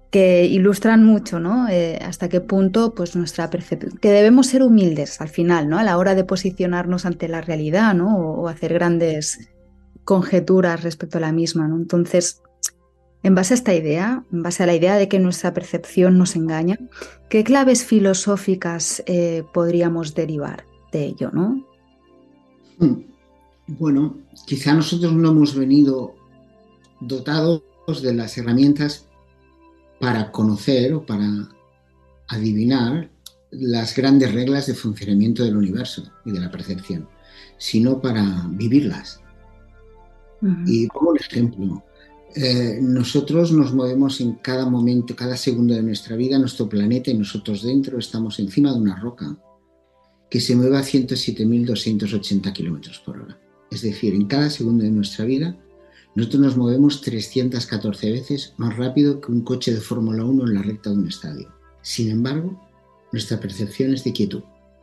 que ilustran mucho, ¿no? Hasta qué punto, pues nuestra percepción, que debemos ser humildes al final, ¿no? A la hora de posicionarnos ante la realidad, ¿no? O hacer grandes conjeturas respecto a la misma, ¿no? Entonces, en base a esta idea, en base a la idea de que nuestra percepción nos engaña, ¿qué claves filosóficas podríamos derivar de ello, ¿no? Mm. Bueno, quizá nosotros no hemos venido dotados de las herramientas para conocer o para adivinar las grandes reglas de funcionamiento del universo y de la percepción, sino para vivirlas. Ujú. Y pongo un ejemplo. Nosotros nos movemos en cada momento, cada segundo de nuestra vida, nuestro planeta y nosotros dentro estamos encima de una roca que se mueve a 107.280 kilómetros por hora. Es decir, en cada segundo de nuestra vida, nosotros nos movemos 314 veces más rápido que un coche de Fórmula 1 en la recta de un estadio. Sin embargo, nuestra percepción es de quietud.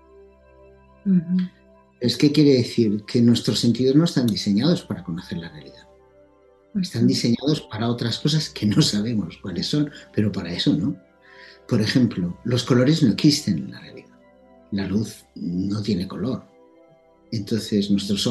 Ujú. ¿Qué quiere decir? Que nuestros sentidos no están diseñados para conocer la realidad. Están Ujú. diseñados para otras cosas que no sabemos cuáles son, pero para eso no. Por ejemplo, los colores no existen en la realidad. La luz no tiene color. Entonces,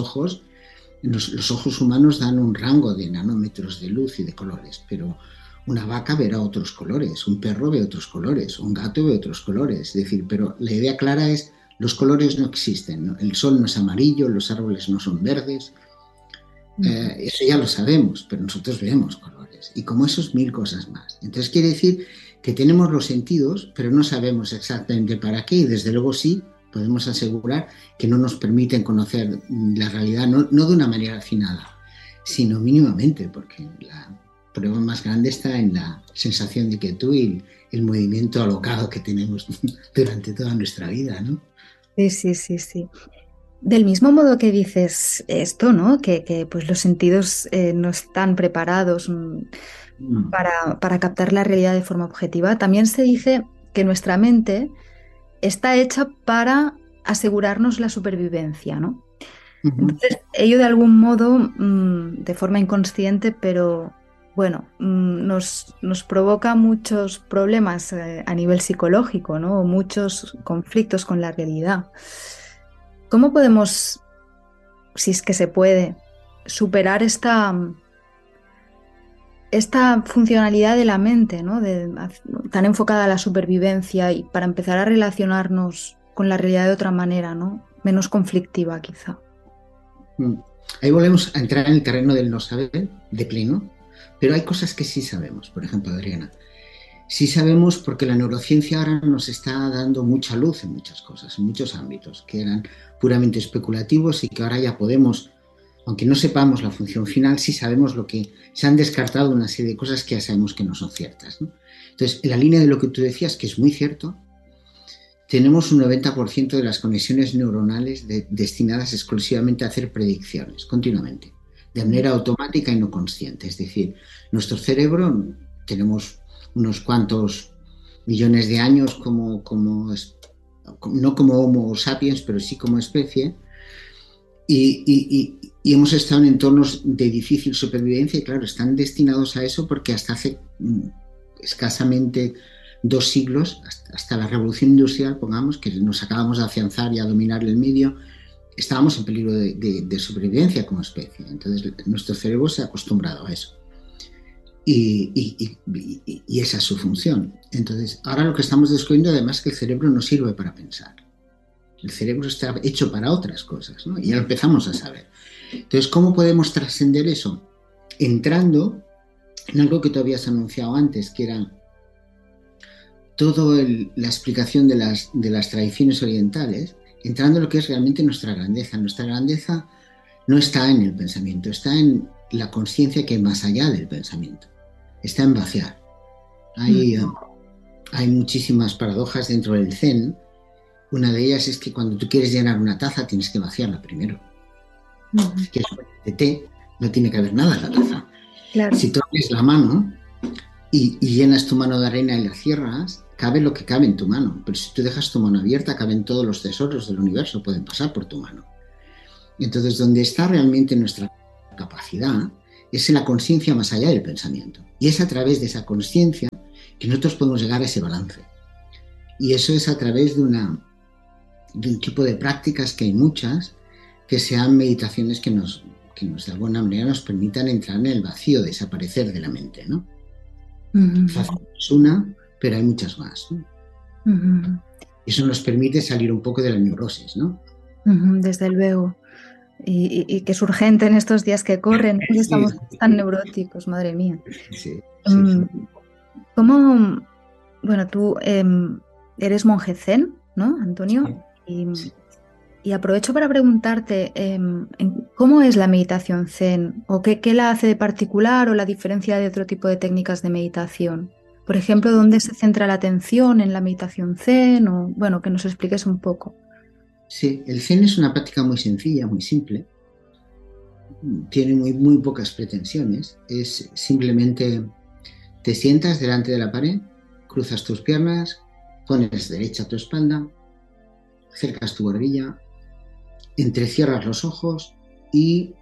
los ojos humanos dan un rango de nanómetros de luz y de colores, pero una vaca verá otros colores, un perro ve otros colores, un gato ve otros colores. Es decir, pero la idea clara es, los colores no existen, ¿no? El sol no es amarillo, los árboles no son verdes, Ujú. eso ya lo sabemos, pero nosotros vemos colores. Y como esos, mil cosas más. Entonces quiere decir que tenemos los sentidos, pero no sabemos exactamente para qué. Y desde luego sí podemos asegurar que no nos permiten conocer la realidad, no de una manera afinada, sino mínimamente, porque la prueba más grande está en la sensación de quietud y el movimiento alocado que tenemos durante toda nuestra vida, ¿no? Sí, sí, sí, sí. Del mismo modo que dices esto, ¿no? Que, pues los sentidos no están preparados Mm. para captar la realidad de forma objetiva, también se dice que nuestra mente está hecha para asegurarnos la supervivencia, ¿no? Uh -huh. Entonces, ello de algún modo, de forma inconsciente, pero bueno, nos provoca muchos problemas a nivel psicológico, ¿no? Muchos conflictos con la realidad. ¿Cómo podemos, si es que se puede, superar esta funcionalidad de la mente, ¿no? Tan enfocada a la supervivencia y para empezar a relacionarnos con la realidad de otra manera, ¿no? Menos conflictiva, quizá. Mm. Ahí volvemos a entrar en el terreno del no saber de pleno, pero hay cosas que sí sabemos. Por ejemplo, Adriana, sí sabemos porque la neurociencia ahora nos está dando mucha luz en muchas cosas, en muchos ámbitos que eran puramente especulativos y que ahora ya podemos, aunque no sepamos la función final, sí sabemos lo que se han descartado una serie de cosas que ya sabemos que no son ciertas, ¿no? Entonces, en la línea de lo que tú decías, que es muy cierto, tenemos un 90% de las conexiones neuronales destinadas exclusivamente a hacer predicciones continuamente, de manera automática y no consciente. Es decir, nuestro cerebro, tenemos unos cuantos millones de años no como Homo sapiens, pero sí como especie, y hemos estado en entornos de difícil supervivencia y claro, están destinados a eso porque hasta hace escasamente 2 siglos, hasta la revolución industrial, pongamos, que nos acabamos de afianzar y a dominar el medio, estábamos en peligro de supervivencia como especie. Entonces nuestro cerebro se ha acostumbrado a eso. Y esa es su función. Entonces, ahora lo que estamos descubriendo además es que el cerebro no sirve para pensar. El cerebro está hecho para otras cosas, ¿no? Y ya lo empezamos a saber. Entonces, ¿cómo podemos trascender eso? Entrando en algo que tú habías anunciado antes, que era toda la explicación de las tradiciones orientales, entrando en lo que es realmente nuestra grandeza. Nuestra grandeza no está en el pensamiento, está en la conciencia que hay más allá del pensamiento. Está en vaciar. Hay, Ujú. hay muchísimas paradojas dentro del Zen. Una de ellas es que cuando tú quieres llenar una taza tienes que vaciarla primero. Ujú. Si quieres de té, no tiene que haber nada en la taza. Claro. Si tú abres la mano y llenas tu mano de arena y la cierras, cabe lo que cabe en tu mano. Pero si tú dejas tu mano abierta, caben todos los tesoros del universo, pueden pasar por tu mano. Y entonces, donde está realmente nuestra capacidad es en la conciencia más allá del pensamiento. Y es a través de esa conciencia que nosotros podemos llegar a ese balance. Y eso es a través de un tipo de prácticas, que hay muchas, que sean meditaciones que nos de alguna manera nos permitan entrar en el vacío, desaparecer de la mente, ¿no? Es una, pero hay muchas más, ¿no? Eso nos permite salir un poco de la neurosis, ¿no? Desde luego. Y que es urgente en estos días que corren, ¿no? Estamos tan neuróticos, madre mía. Sí. ¿Cómo? Bueno, tú eres monje zen, ¿no, Antonio? Sí. Y aprovecho para preguntarte, ¿cómo es la meditación zen? ¿O qué la hace de particular o la diferencia de otro tipo de técnicas de meditación? Por ejemplo, ¿dónde se centra la atención en la meditación zen? O, bueno, que nos expliques un poco. Sí, el zen es una práctica muy sencilla, muy simple. Tiene muy pocas pretensiones. Es simplemente te sientas delante de la pared, cruzas tus piernas, pones derecha tu espalda, acercas tu barbilla, entrecierras los ojos y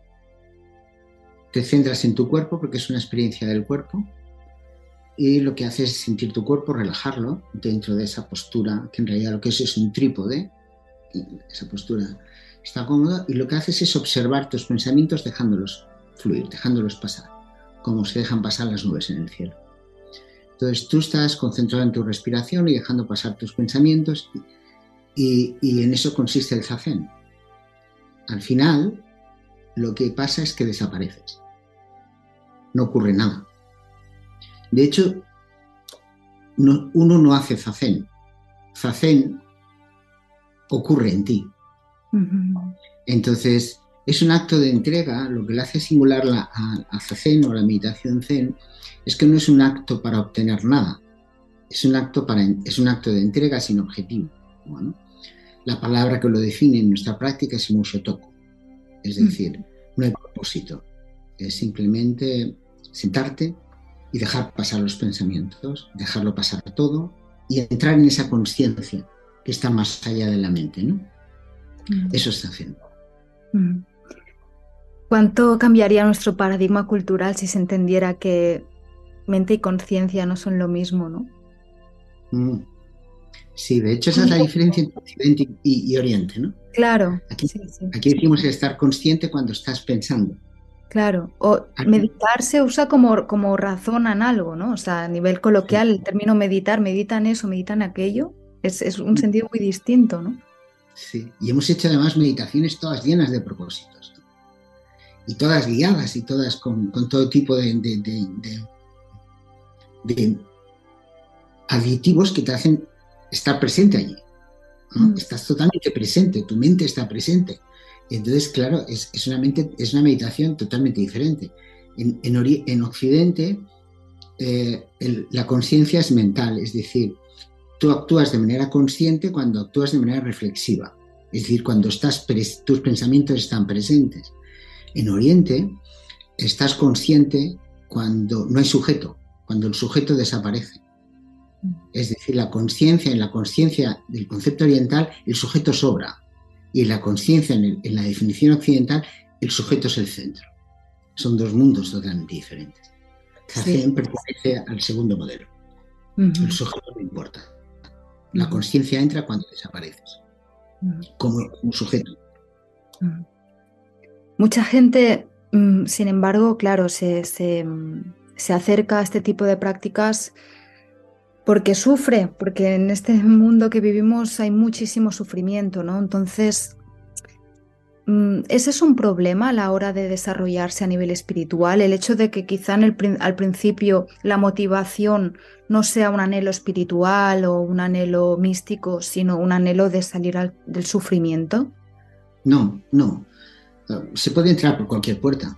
te centras en tu cuerpo, porque es una experiencia del cuerpo, y lo que haces es sentir tu cuerpo, relajarlo dentro de esa postura, que en realidad lo que es un trípode. Esa postura está cómoda, y lo que haces es observar tus pensamientos dejándolos fluir, dejándolos pasar, como se dejan pasar las nubes en el cielo. Entonces tú estás concentrado en tu respiración y dejando pasar tus pensamientos, y en eso consiste el zazen. Al final, lo que pasa es que desapareces. No ocurre nada. De hecho, uno no hace zazen. Zazen ocurre en ti. Entonces, es un acto de entrega. Lo que le hace singular a zazen o la meditación zen es que no es un acto para obtener nada. Es un acto de entrega sin objetivo. Bueno, la palabra que lo define en nuestra práctica es mushotoku. Es decir, no hay propósito. Es simplemente sentarte y dejar pasar los pensamientos, dejarlo pasar todo y entrar en esa conciencia que está más allá de la mente, ¿no? Eso está haciendo. ¿Cuánto cambiaría nuestro paradigma cultural si se entendiera que mente y conciencia no son lo mismo, ¿no? Sí, de hecho esa es la diferencia entre Occidente y Oriente, ¿no? Claro. Aquí decimos estar consciente cuando estás pensando. Claro, o meditar se usa como razonan algo, ¿no? O sea, a nivel coloquial, el término meditar, meditan eso, meditan aquello, es un sentido muy distinto, ¿no? Sí, y hemos hecho además meditaciones todas llenas de propósitos, ¿no? Y todas guiadas y todas con todo tipo de aditivos que te hacen estar presente allí, ¿no? Estás totalmente presente, tu mente está presente. Y entonces, claro, es una meditación totalmente diferente. En Occidente, la conciencia es mental, es decir, tú actúas de manera consciente cuando actúas de manera reflexiva, es decir, cuando tus pensamientos están presentes. En Oriente, estás consciente cuando no hay sujeto, cuando el sujeto desaparece. Es decir, en la conciencia del concepto oriental, el sujeto sobra. Y en la conciencia, en la definición occidental, el sujeto es el centro. Son dos mundos totalmente diferentes. Zazen pertenece al segundo modelo. El sujeto no importa. La conciencia entra cuando desapareces, como un sujeto. Mucha gente, sin embargo, claro, se acerca a este tipo de prácticas porque sufre, porque en este mundo que vivimos hay muchísimo sufrimiento, ¿no? Entonces, ¿ese es un problema a la hora de desarrollarse a nivel espiritual? El hecho de que quizá al principio la motivación no sea un anhelo espiritual o un anhelo místico, sino un anhelo de salir del sufrimiento. No. Se puede entrar por cualquier puerta.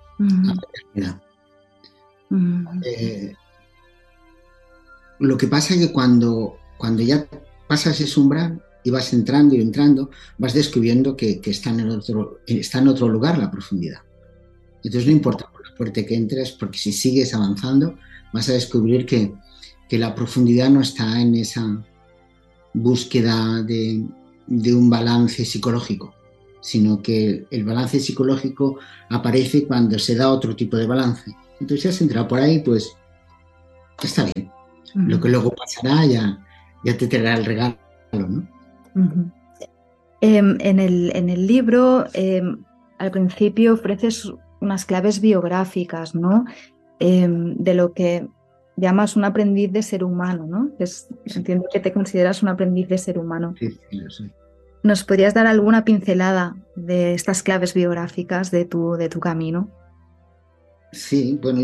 Lo que pasa es que cuando ya pasas ese umbral y vas entrando y entrando, vas descubriendo que está en otro lugar la profundidad. Entonces no importa por la puerta que entres, porque si sigues avanzando vas a descubrir que la profundidad no está en esa búsqueda de un balance psicológico, sino que el balance psicológico aparece cuando se da otro tipo de balance. Entonces si has entrado por ahí, pues está bien. Lo que luego pasará ya te traerá el regalo, ¿no? Ujú. En el libro, al principio ofreces unas claves biográficas, ¿no? De lo que llamas un aprendiz de ser humano, ¿no? Entiendo que te consideras un aprendiz de ser humano. Sí, sí, lo sé. ¿Nos podrías dar alguna pincelada de estas claves biográficas de tu camino? Sí, bueno,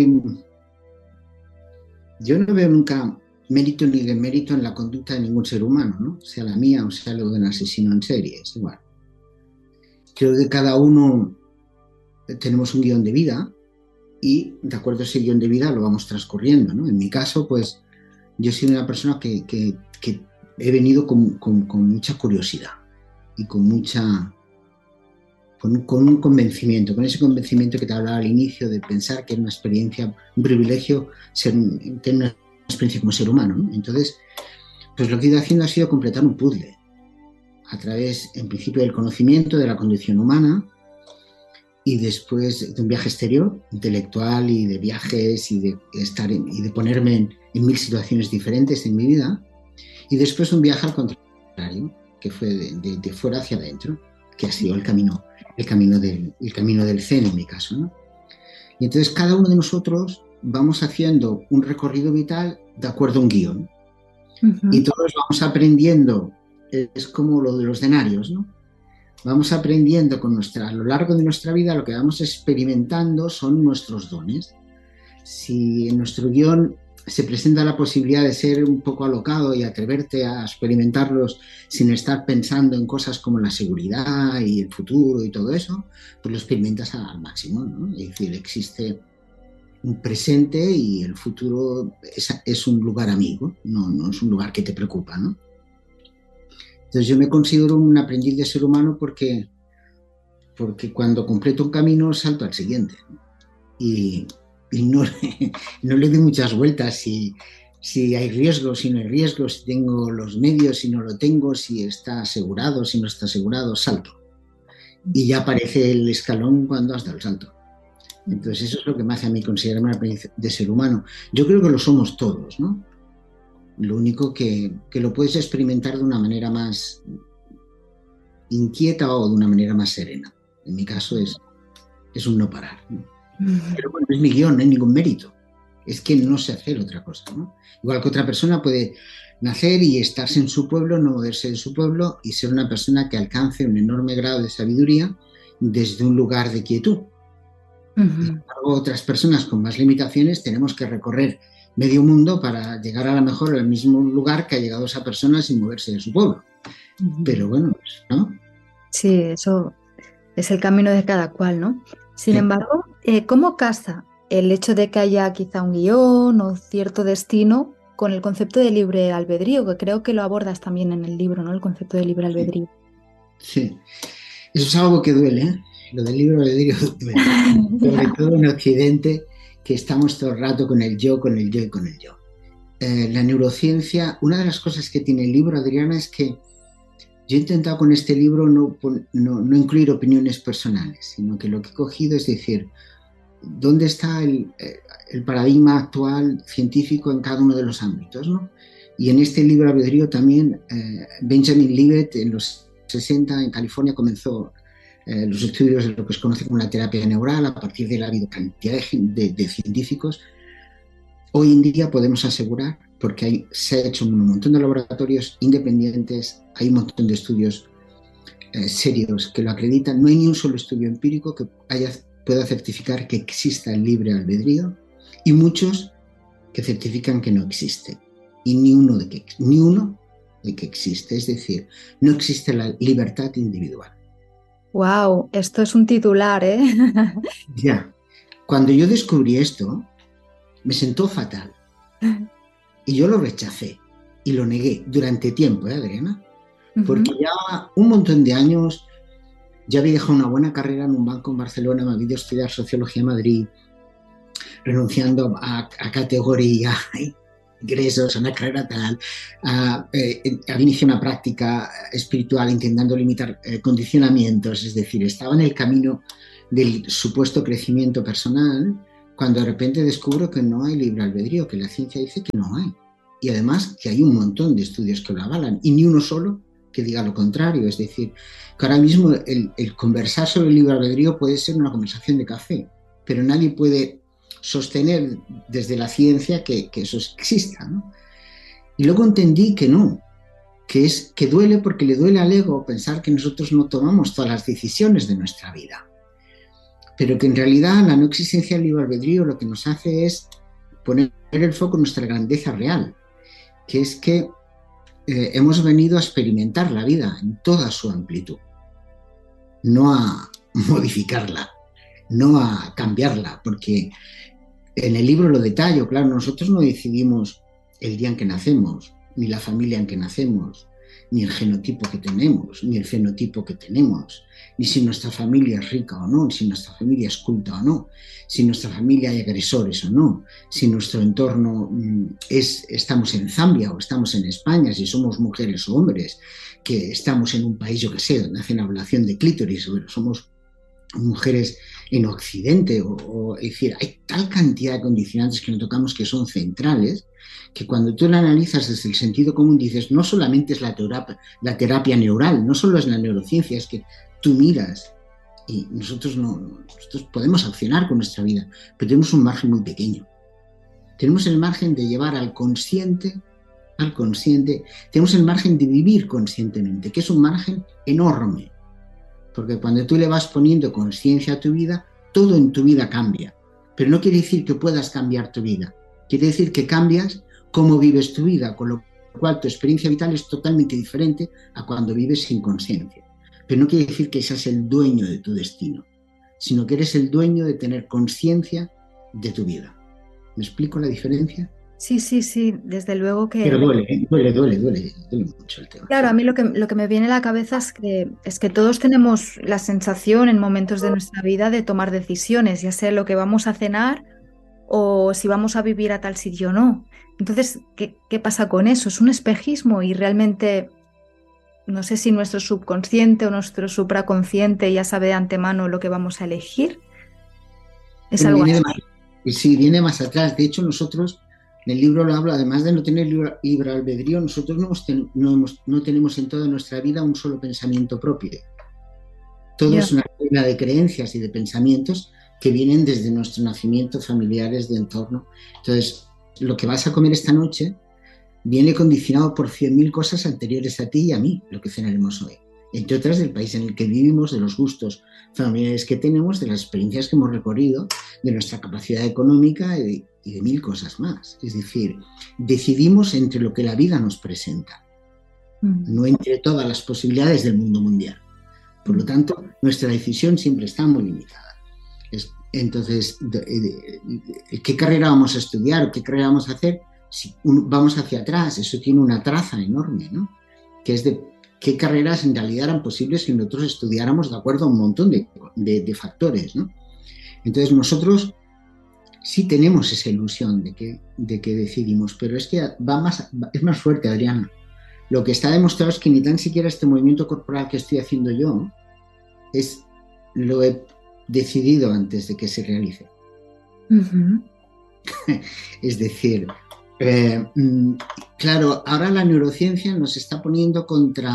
yo no veo nunca mérito ni demérito en la conducta de ningún ser humano, ¿no? Sea la mía o sea lo de un asesino en serie, es igual. Creo que cada uno tenemos un guión de vida y de acuerdo a ese guión de vida lo vamos transcurriendo, ¿no? En mi caso, pues yo soy una persona que he venido con mucha curiosidad y con un convencimiento, con ese convencimiento que te hablaba al inicio de pensar que es una experiencia, un privilegio tener una experiencia como ser humano, ¿no? Entonces, pues lo que he ido haciendo ha sido completar un puzzle a través, en principio, del conocimiento de la condición humana y después de un viaje exterior, intelectual y de viajes y de ponerme en mil situaciones diferentes en mi vida, y después un viaje al contrario, que fue de fuera hacia adentro, que ha sido el camino del Zen en mi caso, ¿no? Y entonces cada uno de nosotros vamos haciendo un recorrido vital de acuerdo a un guión. Y todos vamos aprendiendo, es como lo de los denarios, ¿no? Vamos aprendiendo a lo largo de nuestra vida, lo que vamos experimentando son nuestros dones. Si en nuestro guión se presenta la posibilidad de ser un poco alocado y atreverte a experimentarlos sin estar pensando en cosas como la seguridad y el futuro y todo eso, pues lo experimentas al máximo, ¿no? Es decir, existe un presente y el futuro es un lugar amigo, no es un lugar que te preocupa, ¿no? Entonces yo me considero un aprendiz de ser humano porque cuando completo un camino salto al siguiente, ¿no? Y no, no le doy muchas vueltas si hay riesgos, si no hay riesgos, si tengo los medios, si no lo tengo, si está asegurado, si no está asegurado, salto. Y ya aparece el escalón cuando has dado el salto. Entonces eso es lo que me hace a mí considerarme un aprendiz de ser humano. Yo creo que lo somos todos, ¿no? Lo único que lo puedes experimentar de una manera más inquieta o de una manera más serena. En mi caso es un no parar, ¿no? Pero bueno, es mi guión, no hay ningún mérito. Es que no sé hacer otra cosa, ¿no? Igual que otra persona puede nacer y estarse en su pueblo, no moverse de su pueblo y ser una persona que alcance un enorme grado de sabiduría desde un lugar de quietud. Sin embargo, otras personas con más limitaciones tenemos que recorrer medio mundo para llegar a lo mejor al mismo lugar que ha llegado esa persona sin moverse de su pueblo. Pero bueno, ¿no? Sí, eso es el camino de cada cual, ¿no? Sin Sí. embargo, ¿cómo casa el hecho de que haya quizá un guión o cierto destino con el concepto de libre albedrío, que creo que lo abordas también en el libro, ¿no? El concepto de libre albedrío. Sí. Eso es algo que duele, ¿eh? Lo del libre albedrío duele. Sobre todo en Occidente, que estamos todo el rato con el yo, con el yo y con el yo. La neurociencia, una de las cosas que tiene el libro, Adriana, es que yo he intentado con este libro no incluir opiniones personales, sino que lo que he cogido es decir, ¿dónde está el paradigma actual científico en cada uno de los ámbitos, ¿no? Y en este libre albedrío también Benjamin Libet en los 60 en California comenzó los estudios de lo que se conoce como la terapia neural. A partir de él ha habido cantidad de científicos. Hoy en día podemos asegurar, porque se ha hecho un montón de laboratorios independientes, hay un montón de estudios serios que lo acreditan, no hay ni un solo estudio empírico que pueda certificar que exista el libre albedrío y muchos que certifican que no existe y ni uno de que existe, es decir, no existe la libertad individual. Wow, esto es un titular, ¿eh? Ya, cuando yo descubrí esto, me sentó fatal y yo lo rechacé y lo negué durante tiempo, Adriana, porque ya un montón de años ya había dejado una buena carrera en un banco en Barcelona, me había ido a estudiar Sociología en Madrid, renunciando a categoría, ingresos, a una carrera tal, había iniciado una práctica espiritual intentando limitar condicionamientos, es decir, estaba en el camino del supuesto crecimiento personal, cuando de repente descubro que no hay libre albedrío, que la ciencia dice que no hay. y además que hay un montón de estudios que lo avalan y ni uno solo que diga lo contrario. Es decir, que ahora mismo el conversar sobre el libre albedrío puede ser una conversación de café, pero nadie puede sostener desde la ciencia que eso exista, ¿no? Y luego entendí que no, que duele porque le duele al ego pensar que nosotros no tomamos todas las decisiones de nuestra vida, pero que en realidad la no existencia del libre albedrío lo que nos hace es poner el foco en nuestra grandeza real, que es que hemos venido a experimentar la vida en toda su amplitud, no a modificarla, no a cambiarla, porque en el libro lo detallo, claro, nosotros no decidimos el día en que nacemos, ni la familia en que nacemos, ni el genotipo que tenemos, ni el fenotipo que tenemos, ni si nuestra familia es rica o no, si nuestra familia es culta o no, si en nuestra familia hay agresores o no, si nuestro entorno estamos en Zambia o estamos en España, si somos mujeres o hombres, que estamos en un país, yo que sé, donde hacen ablación de clítoris, o somos mujeres en Occidente, es decir, hay tal cantidad de condicionantes que no tocamos que son centrales, que cuando tú la analizas desde el sentido común dices, no solamente es la terapia neural, no solo es la neurociencia, es que tú miras y nosotros podemos accionar con nuestra vida, pero tenemos un margen muy pequeño. Tenemos el margen de llevar al consciente, tenemos el margen de vivir conscientemente, que es un margen enorme, porque cuando tú le vas poniendo conciencia a tu vida, todo en tu vida cambia, pero no quiere decir que puedas cambiar tu vida, quiere decir que cambias cómo vives tu vida, con lo cual tu experiencia vital es totalmente diferente a cuando vives sin conciencia. Pero no quiere decir que seas el dueño de tu destino, sino que eres el dueño de tener conciencia de tu vida. ¿Me explico la diferencia? Sí, desde luego que... Pero duele mucho el tema. Claro, a mí lo que me viene a la cabeza es que todos tenemos la sensación en momentos de nuestra vida de tomar decisiones, ya sea lo que vamos a cenar o si vamos a vivir a tal sitio o no. Entonces, ¿qué pasa con eso? Es un espejismo y realmente no sé si nuestro subconsciente o nuestro supraconsciente ya sabe de antemano lo que vamos a elegir. Es algo así. Sí, viene más atrás. De hecho, nosotros, en el libro lo hablo, además de no tener libre albedrío, nosotros no tenemos en toda nuestra vida un solo pensamiento propio. Todo es una cadena de creencias y de pensamientos que vienen desde nuestro nacimiento, familiares, de entorno. Entonces, lo que vas a comer esta noche viene condicionado por 100.000 cosas anteriores a ti y a mí, lo que cenaremos hoy. Entre otras, del país en el que vivimos, de los gustos familiares que tenemos, de las experiencias que hemos recorrido, de nuestra capacidad económica y de 1.000 cosas más. Es decir, decidimos entre lo que la vida nos presenta, no entre todas las posibilidades del mundo mundial. Por lo tanto, nuestra decisión siempre está muy limitada. Entonces, ¿qué carrera vamos a estudiar o qué carrera vamos a hacer? Si vamos hacia atrás, eso tiene una traza enorme, ¿no? Que es de qué carreras en realidad eran posibles si nosotros estudiáramos de acuerdo a un montón de factores, ¿no? Entonces nosotros sí tenemos esa ilusión de que decidimos, pero es que es más fuerte, Adriana. Lo que está demostrado es que ni tan siquiera este movimiento corporal que estoy haciendo yo lo he decidido antes de que se realice. Uh-huh. Es decir, claro, ahora la neurociencia nos está poniendo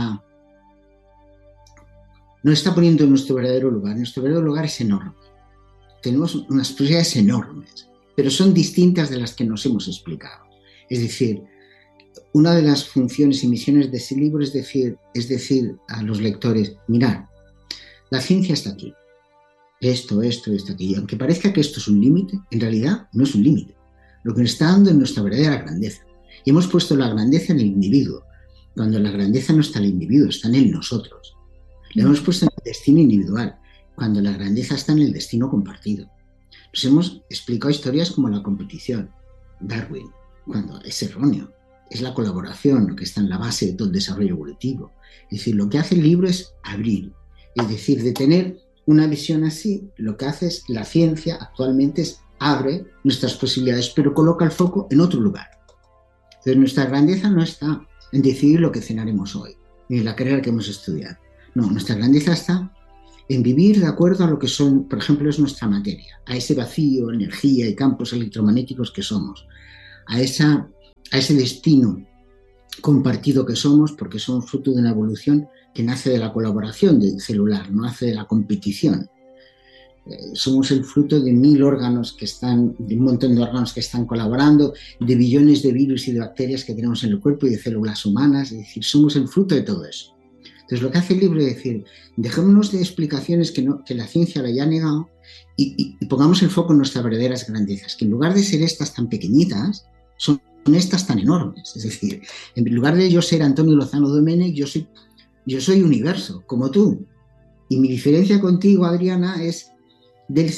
en nuestro verdadero lugar. Nuestro verdadero lugar es enorme. Tenemos unas posibilidades enormes, pero son distintas de las que nos hemos explicado. Es decir, una de las funciones y misiones de ese libro es decir a los lectores, mirad, la ciencia está aquí. Esto, aquí. Aunque parezca que esto es un límite, en realidad no es un límite. Lo que nos está dando es nuestra verdadera grandeza. Y hemos puesto la grandeza en el individuo, cuando la grandeza no está en el individuo, está en el nosotros. La hemos puesto en el destino individual, cuando la grandeza está en el destino compartido. Nos hemos explicado historias como la competición, Darwin, cuando es erróneo. Es la colaboración lo que está en la base de todo el desarrollo evolutivo. Es decir, lo que hace el libro es abrir. Es decir, de tener una visión así, lo que hace es la ciencia actualmente abre nuestras posibilidades, pero coloca el foco en otro lugar. Entonces, nuestra grandeza no está en decidir lo que cenaremos hoy, ni en la carrera que hemos estudiado. No, nuestra grandeza está en vivir de acuerdo a lo que son, por ejemplo, es nuestra materia, a ese vacío, energía y campos electromagnéticos que somos, a a ese destino compartido que somos, porque somos fruto de una evolución que nace de la colaboración celular, no nace de la competición. Somos el fruto de 1000 órganos que están, de un montón de órganos que están colaborando, de billones de virus y de bacterias que tenemos en el cuerpo y de células humanas, es decir, somos el fruto de todo eso. Entonces, lo que hace el libro es decir, dejémonos de explicaciones que la ciencia lo haya negado y pongamos el foco en nuestras verdaderas grandezas, que en lugar de ser estas tan pequeñitas, son estas tan enormes. Es decir, en lugar de yo ser Antonio Lozano Domenech, yo soy universo, como tú. Y mi diferencia contigo, Adriana, es del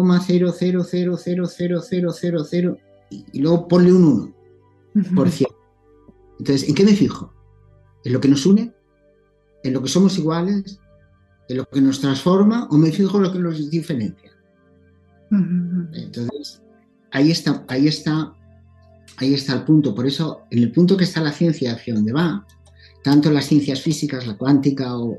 0,0000000 y luego ponle un 1%. Entonces, ¿en qué me fijo? ¿En lo que nos une? ¿En lo que somos iguales? ¿En lo que nos transforma? ¿O me fijo en lo que nos diferencia? Entonces, ahí está el punto. Por eso, en el punto que está la ciencia hacia donde va, tanto las ciencias físicas, la cuántica o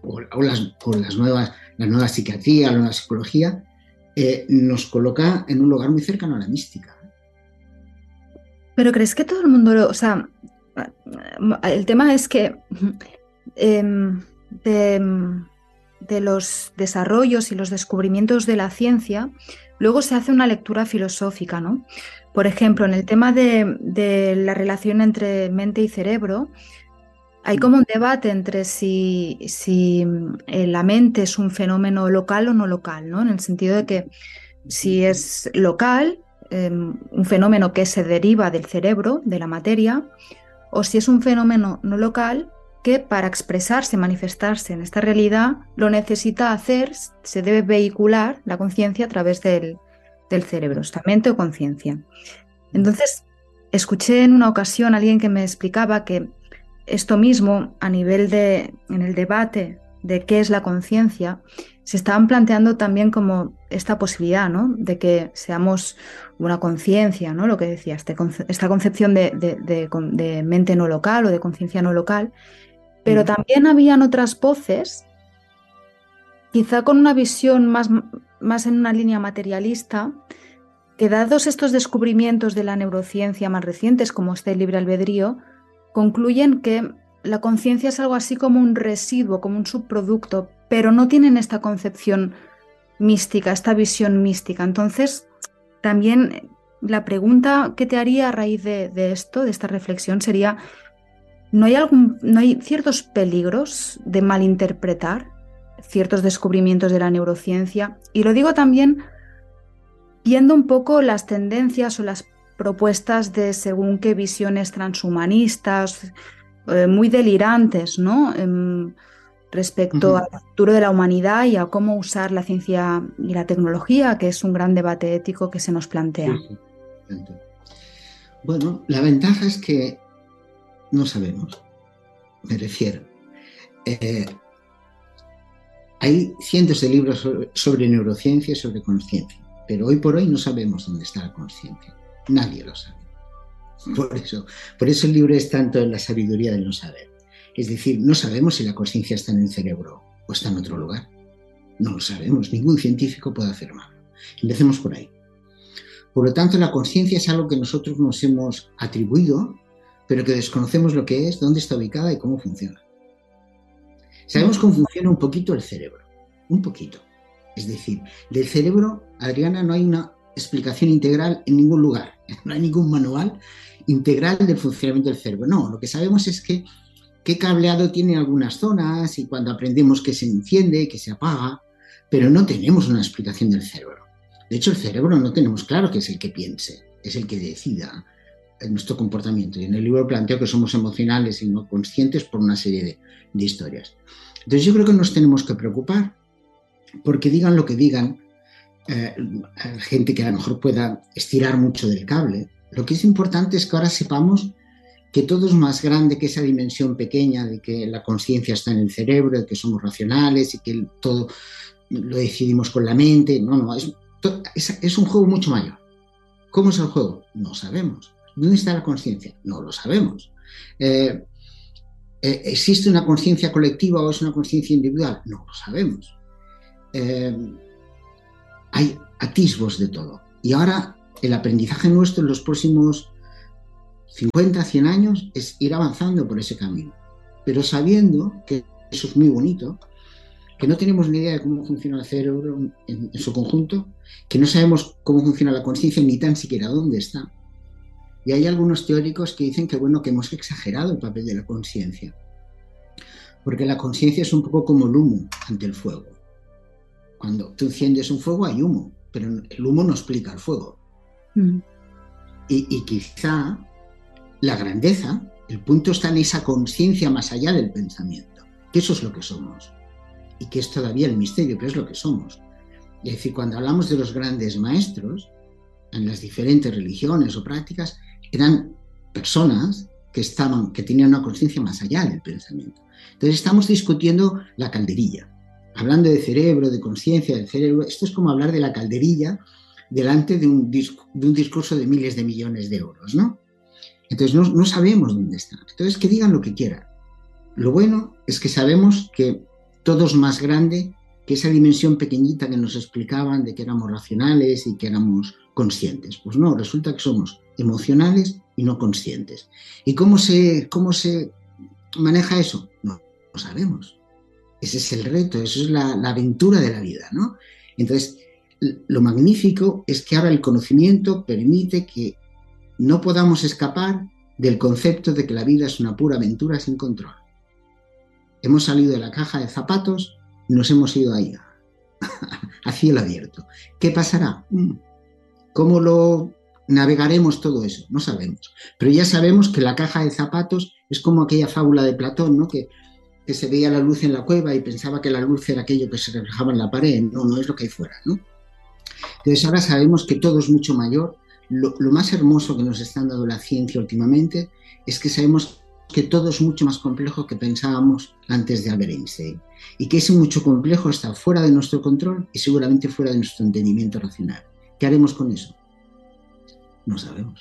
la nueva psiquiatría, la nueva psicología, nos coloca en un lugar muy cercano a la mística. Pero ¿crees que todo el mundo o sea, el tema es que de los desarrollos y los descubrimientos de la ciencia, luego se hace una lectura filosófica, ¿no? Por ejemplo, en el tema de la relación entre mente y cerebro, hay como un debate entre si la mente es un fenómeno local o no local, ¿no? En el sentido de que si es local, un fenómeno que se deriva del cerebro, de la materia, o si es un fenómeno no local que para expresarse, manifestarse en esta realidad, lo necesita hacer, se debe vehicular la conciencia a través del cerebro, esta mente o conciencia. Entonces, escuché en una ocasión a alguien que me explicaba que esto mismo, a nivel en el debate de qué es la conciencia, se estaban planteando también como esta posibilidad, ¿no? De que seamos una conciencia, ¿no? Lo que decía, esta concepción de mente no local o de conciencia no local, pero también habían otras voces, quizá con una visión más en una línea materialista, que dados estos descubrimientos de la neurociencia más recientes, como este libre albedrío, concluyen que la conciencia es algo así como un residuo, como un subproducto, pero no tienen esta concepción mística, esta visión mística. Entonces, también la pregunta que te haría a raíz de esto, de esta reflexión, sería, ¿no hay ciertos peligros de malinterpretar ciertos descubrimientos de la neurociencia? Y lo digo también viendo un poco las tendencias o las propuestas de según qué visiones transhumanistas, muy delirantes, ¿no? Respecto al futuro de la humanidad y a cómo usar la ciencia y la tecnología, que es un gran debate ético que se nos plantea. Sí. Bueno, la ventaja es que no sabemos, me refiero. Hay cientos de libros sobre neurociencia y sobre conciencia, pero hoy por hoy no sabemos dónde está la conciencia. Nadie lo sabe. Por eso el libro es tanto en la sabiduría del no saber. Es decir, no sabemos si la conciencia está en el cerebro o está en otro lugar. No lo sabemos, ningún científico puede afirmarlo. Empecemos por ahí. Por lo tanto, la conciencia es algo que nosotros nos hemos atribuido, pero que desconocemos lo que es, dónde está ubicada y cómo funciona. Sabemos cómo funciona un poquito el cerebro, un poquito. Es decir, del cerebro, Adriana, no hay una explicación integral en ningún lugar. No hay ningún manual integral del funcionamiento del cerebro. No, lo que sabemos es qué cableado tiene algunas zonas y cuando aprendemos que se enciende, que se apaga, pero no tenemos una explicación del cerebro. De hecho, el cerebro no tenemos claro que es el que piense, es el que decida nuestro comportamiento. Y en el libro planteo que somos emocionales y no conscientes por una serie de historias. Entonces yo creo que nos tenemos que preocupar porque digan lo que digan, gente que a lo mejor pueda estirar mucho del cable. Lo que es importante es que ahora sepamos que todo es más grande que esa dimensión pequeña de que la conciencia está en el cerebro, de que somos racionales y que todo lo decidimos con la mente. No, es un juego mucho mayor. ¿Cómo es el juego? No sabemos. ¿Dónde está la conciencia? No lo sabemos. ¿Existe una conciencia colectiva o es una conciencia individual? No lo sabemos. Hay atisbos de todo. Y ahora el aprendizaje nuestro en los próximos 50, 100 años es ir avanzando por ese camino, pero sabiendo que eso es muy bonito, que no tenemos ni idea de cómo funciona el cerebro en su conjunto, que no sabemos cómo funciona la conciencia ni tan siquiera dónde está. Y hay algunos teóricos que dicen que, bueno, que hemos exagerado el papel de la conciencia, porque la conciencia es un poco como el humo ante el fuego. Cuando tú enciendes un fuego hay humo, pero el humo no explica el fuego. Y quizá la grandeza, el punto está en esa conciencia más allá del pensamiento, que eso es lo que somos, y que es todavía el misterio, que es lo que somos. Es decir, cuando hablamos de los grandes maestros, en las diferentes religiones o prácticas, eran personas que tenían una conciencia más allá del pensamiento. Entonces estamos discutiendo la calderilla. Hablando de cerebro, de conciencia del cerebro, esto es como hablar de la calderilla delante de un discurso de miles de millones de euros, ¿no? Entonces no sabemos dónde está. Entonces que digan lo que quieran. Lo bueno es que sabemos que todo es más grande que esa dimensión pequeñita que nos explicaban de que éramos racionales y que éramos conscientes. Pues no, resulta que somos emocionales y no conscientes. ¿Y cómo se maneja eso? No sabemos. Ese es el reto, eso es la aventura de la vida, ¿no? Entonces, lo magnífico es que ahora el conocimiento permite que no podamos escapar del concepto de que la vida es una pura aventura sin control. Hemos salido de la caja de zapatos y nos hemos ido ahí, a cielo abierto. ¿Qué pasará? ¿Cómo lo navegaremos todo eso? No sabemos. Pero ya sabemos que la caja de zapatos es como aquella fábula de Platón, ¿no? Que se veía la luz en la cueva y pensaba que la luz era aquello que se reflejaba en la pared. No es lo que hay fuera, ¿no? Entonces ahora sabemos que todo es mucho mayor. Lo más hermoso que nos está dando la ciencia últimamente es que sabemos que todo es mucho más complejo que pensábamos antes de Albert Einstein, y que ese mucho complejo está fuera de nuestro control y seguramente fuera de nuestro entendimiento racional. ¿Qué haremos con eso? No sabemos.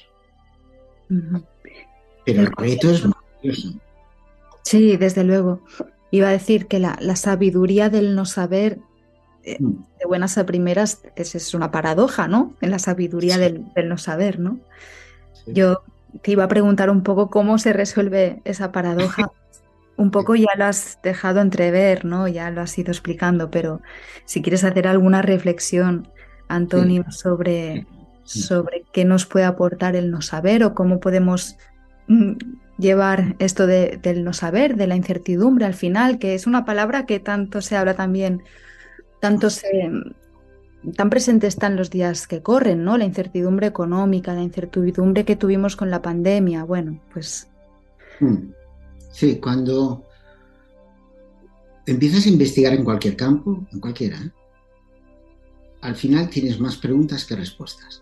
Pero el reto es maravilloso. Sí, desde luego. Iba a decir que la sabiduría del no saber, de buenas a primeras, es una paradoja, ¿no? En la sabiduría del no saber, ¿no? Sí. Yo te iba a preguntar un poco cómo se resuelve esa paradoja. Un poco ya lo has dejado entrever, ¿no? Ya lo has ido explicando, pero si quieres hacer alguna reflexión, Antonio, sobre qué nos puede aportar el no saber o cómo podemos llevar esto del no saber, de la incertidumbre al final, que es una palabra que tanto se habla también, tan presente está en los días que corren, ¿no? La incertidumbre económica, la incertidumbre que tuvimos con la pandemia, bueno, pues... Sí, cuando empiezas a investigar en cualquier campo, en cualquiera, al final tienes más preguntas que respuestas.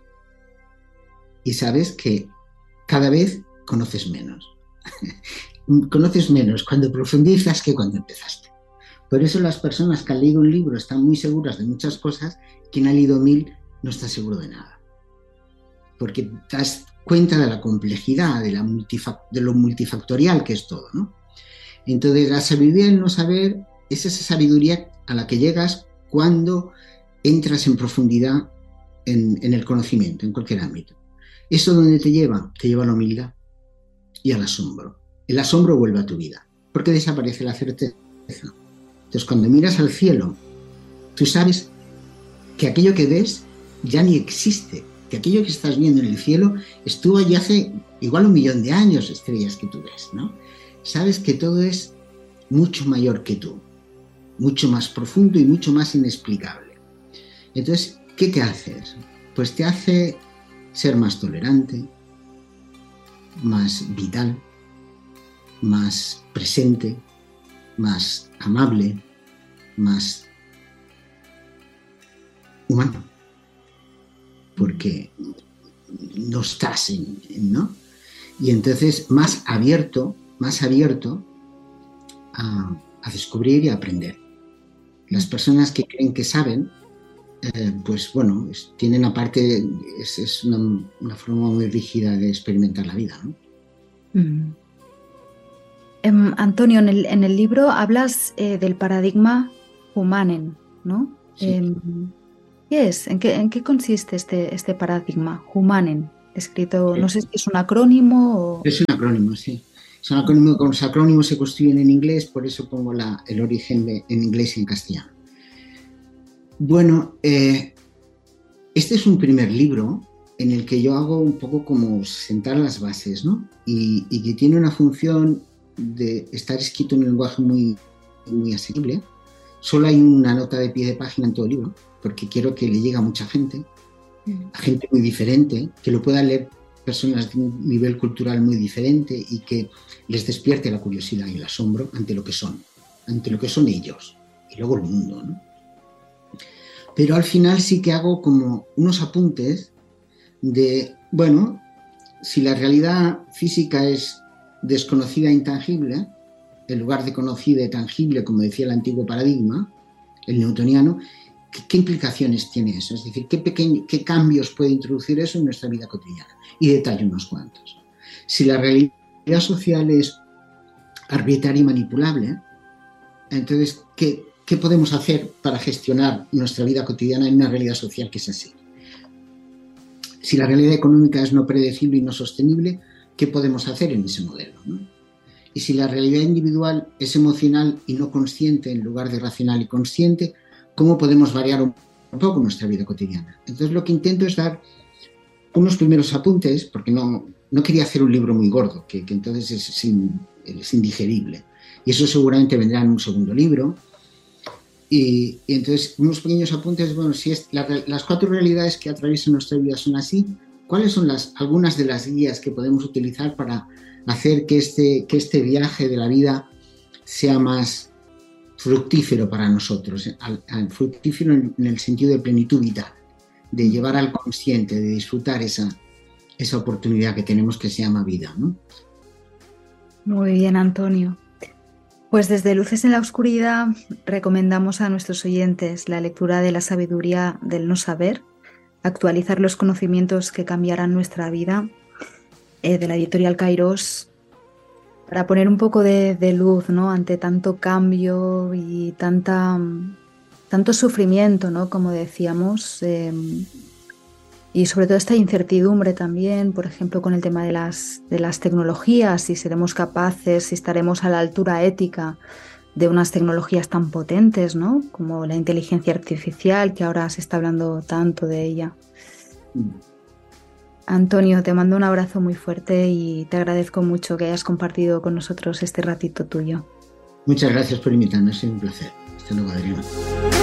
Y sabes que cada vez conoces menos. Conoces menos cuando profundizas que cuando empezaste. Por eso las personas que han leído un libro están muy seguras de muchas cosas, quien ha leído 1000 no está seguro de nada. Porque te das cuenta de la complejidad, de lo multifactorial que es todo, ¿no? Entonces, la sabiduría del no saber es esa sabiduría a la que llegas cuando entras en profundidad en el conocimiento, en cualquier ámbito. ¿Eso dónde te lleva? Te lleva a la humildad y al asombro. El asombro vuelve a tu vida, porque desaparece la certeza. Entonces, cuando miras al cielo, tú sabes que aquello que ves ya ni existe, que aquello que estás viendo en el cielo estuvo allí hace igual 1.000.000 de años, estrellas que tú ves, ¿no? Sabes que todo es mucho mayor que tú, mucho más profundo y mucho más inexplicable. Entonces, ¿qué te hace eso? Pues te hace ser más tolerante, más vital, más presente, más amable, más humano. Porque no estás ¿no? Y entonces más abierto a descubrir y a aprender. Las personas que creen que saben, pues bueno, tienen aparte, es una forma muy rígida de experimentar la vida, ¿no? Antonio, en el libro hablas del paradigma Humanen, ¿no? Sí. ¿Qué es? ¿En qué consiste este paradigma Humanen? escrito, no sé si es un acrónimo o... Es un acrónimo, sí. Es un acrónimo, con los acrónimos se construyen en inglés, por eso pongo el origen en inglés y en castellano. Bueno, este es un primer libro en el que yo hago un poco como sentar las bases, ¿no? Y que tiene una función de estar escrito en un lenguaje muy, muy asequible. Solo hay una nota de pie de página en todo el libro, porque quiero que le llegue a mucha gente, a gente muy diferente, que lo puedan leer personas de un nivel cultural muy diferente y que les despierte la curiosidad y el asombro ante lo que son ellos y luego el mundo, ¿no? Pero al final sí que hago como unos apuntes de, bueno, si la realidad física es desconocida e intangible, en lugar de conocida y tangible, como decía el antiguo paradigma, el newtoniano, ¿qué implicaciones tiene eso? Es decir, ¿qué cambios puede introducir eso en nuestra vida cotidiana? Y detallo unos cuantos. Si la realidad social es arbitraria y manipulable, entonces, ¿qué podemos hacer para gestionar nuestra vida cotidiana en una realidad social que es así? Si la realidad económica es no predecible y no sostenible, ¿qué podemos hacer en ese modelo, ¿no? Y si la realidad individual es emocional y no consciente en lugar de racional y consciente, ¿cómo podemos variar un poco nuestra vida cotidiana? Entonces lo que intento es dar unos primeros apuntes, porque no quería hacer un libro muy gordo, que entonces es indigerible. Y eso seguramente vendrá en un segundo libro. Y entonces unos pequeños apuntes, bueno, si las 4 realidades que atraviesan nuestra vida son así, ¿cuáles son algunas de las guías que podemos utilizar para hacer que este viaje de la vida sea más fructífero para nosotros? Fructífero en el sentido de plenitud vital, de llevar al consciente, de disfrutar esa oportunidad que tenemos que se llama vida, ¿no? Muy bien, Antonio. Pues desde Luces en la Oscuridad recomendamos a nuestros oyentes la lectura de La sabiduría del no saber, actualizar los conocimientos que cambiarán nuestra vida, de la editorial Kairos, para poner un poco de luz, ¿no?, ante tanto cambio y tanto sufrimiento, ¿no?, como decíamos, y sobre todo esta incertidumbre también, por ejemplo, con el tema de las tecnologías, si seremos capaces, si estaremos a la altura ética de unas tecnologías tan potentes, ¿no?, como la inteligencia artificial, que ahora se está hablando tanto de ella. Antonio, te mando un abrazo muy fuerte y te agradezco mucho que hayas compartido con nosotros este ratito tuyo. Muchas gracias por invitarme, ha sido un placer. Hasta luego, Adriana.